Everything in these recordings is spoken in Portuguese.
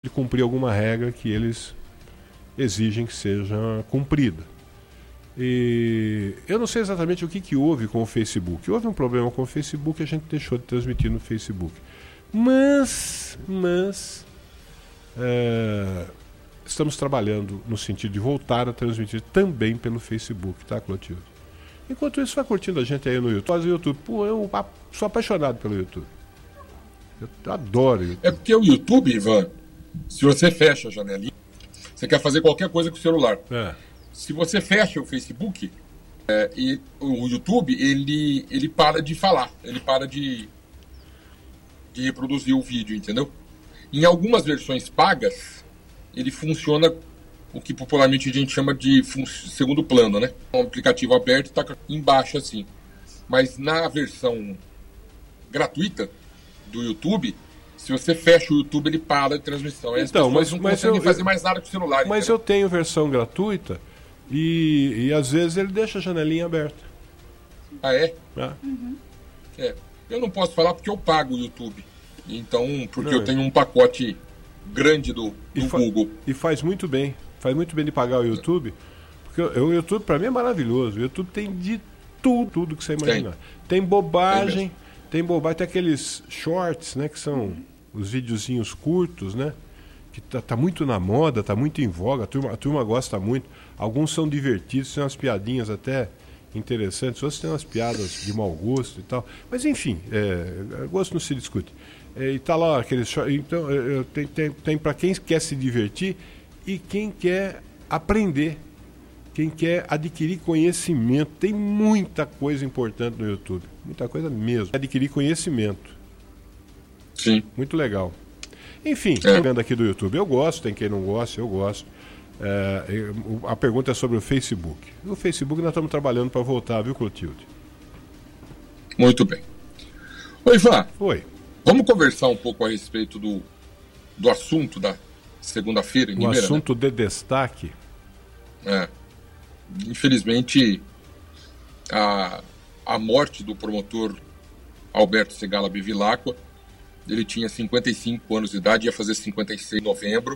cumprir alguma regra que eles exigem que seja cumprida. E eu não sei exatamente o que houve com o Facebook. Houve um problema com o Facebook e a gente deixou de transmitir no Facebook. Mas estamos trabalhando no sentido de voltar a transmitir também pelo Facebook, tá, Clotilde? Enquanto isso, vai curtindo a gente aí no YouTube. Faz o YouTube. Pô, eu sou apaixonado pelo YouTube. Eu adoro o YouTube. É porque o YouTube, Ivan, se você fecha a janelinha, você quer fazer qualquer coisa com o celular. Se você fecha o Facebook, e o YouTube, ele para de falar, ele para de reproduzir o vídeo, entendeu? Em algumas versões pagas, ele funciona o que popularmente a gente chama de segundo plano, né? Um aplicativo aberto está embaixo assim. Mas na versão gratuita do YouTube, se você fecha o YouTube, ele para de transmissão. Então, mas não conseguem fazer mais nada com o celular. Mas entendeu? Eu tenho versão gratuita e às vezes ele deixa a janelinha aberta. Ah, é? Eu não posso falar porque eu pago o YouTube. Então, porque eu tenho um pacote grande do Google. E faz muito bem. Faz muito bem de pagar o YouTube, porque o YouTube para mim é maravilhoso. O YouTube tem de tudo que você imaginar. Tem bobagem, tem aqueles shorts, né, que são os videozinhos curtos, né, que tá muito na moda, tá muito em voga, a turma gosta muito. Alguns são divertidos, tem umas piadinhas até interessantes, outros têm umas piadas de mau gosto e tal. Mas enfim, gosto não se discute. E tá lá aqueles shorts. Então, tem para quem quer se divertir e quem quer aprender, quem quer adquirir conhecimento. Tem muita coisa importante no YouTube, muita coisa mesmo. Adquirir conhecimento. Sim. Muito legal. Enfim, vendo aqui do YouTube, eu gosto, tem quem não gosta, eu gosto. A pergunta é sobre o Facebook. O Facebook nós estamos trabalhando para voltar, viu, Clotilde? Muito bem. Oi, Ivan. Oi. Vamos conversar um pouco a respeito do assunto da segunda-feira em Limeira, o assunto, né? De destaque. Infelizmente, a morte do promotor Alberto Segala Bevilacqua. Ele tinha 55 anos de idade, ia fazer 56 em novembro.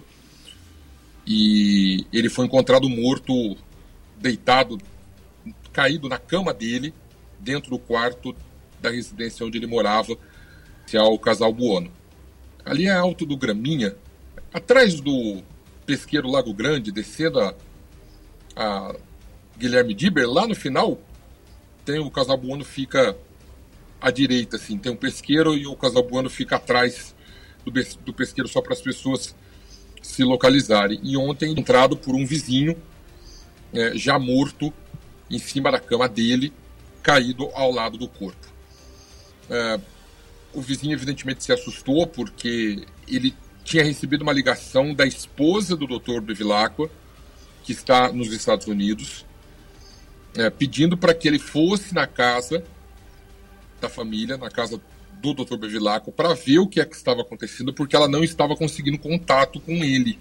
E ele foi encontrado morto, deitado, caído na cama dele, dentro do quarto da residência onde ele morava, que é o Casal Buono. Ali é Alto do Graminha, atrás do pesqueiro Lago Grande, descendo a Guilherme Diber, lá no final, tem o Casal Buono, fica à direita, assim, tem um pesqueiro e o Casal Buono fica atrás do pesqueiro, só para as pessoas se localizarem. E ontem, encontrado por um vizinho, já morto, em cima da cama dele, caído ao lado do corpo. O vizinho evidentemente se assustou, porque ele tinha recebido uma ligação da esposa do Dr. Bevilacqua, que está nos Estados Unidos, pedindo para que ele fosse na casa da família, na casa do Dr. Bevilacqua, para ver o que é que estava acontecendo, porque ela não estava conseguindo contato com ele.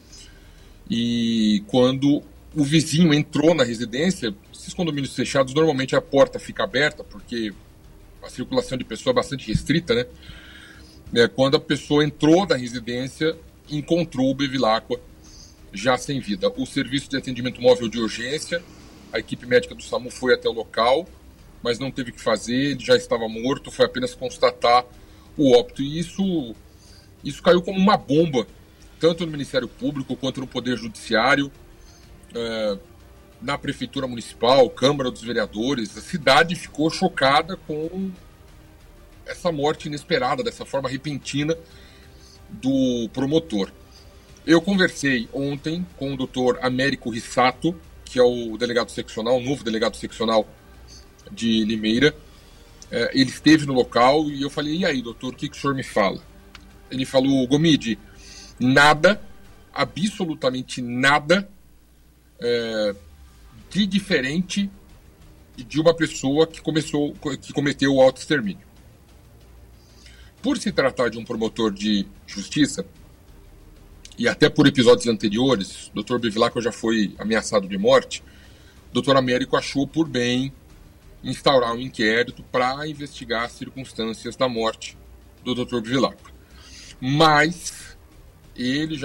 E quando o vizinho entrou na residência, esses condomínios fechados, normalmente a porta fica aberta, porque a circulação de pessoa é bastante restrita, né? Quando a pessoa entrou na residência, encontrou o Bevilacqua já sem vida. O serviço de atendimento móvel de urgência, a equipe médica do SAMU foi até o local, mas não teve o que fazer, ele já estava morto, foi apenas constatar o óbito. E isso caiu como uma bomba, tanto no Ministério Público quanto no Poder Judiciário, na Prefeitura Municipal, Câmara dos Vereadores. A cidade ficou chocada com essa morte inesperada, dessa forma repentina do promotor. Eu conversei ontem com o Dr. Américo Rissato, que é o delegado seccional, o novo delegado seccional de Limeira. Ele esteve no local e eu falei: e aí, doutor, o que o senhor me fala? Ele falou: Gomide, nada, absolutamente nada de diferente de uma pessoa que cometeu o autoextermínio. Por se tratar de um promotor de justiça, e até por episódios anteriores, o Dr. Bevilacqua já foi ameaçado de morte, o Dr. Américo achou por bem instaurar um inquérito para investigar as circunstâncias da morte do Dr. Bevilacqua. Mas ele já